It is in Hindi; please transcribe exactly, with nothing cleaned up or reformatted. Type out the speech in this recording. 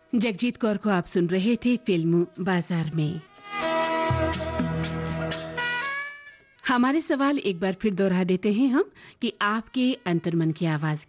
जगजीत कौर को आप सुन रहे थे फिल्म बाजार में। हमारे सवाल एक बार फिर दोहरा देते हैं हम कि आपके अंतर्मन की आवाज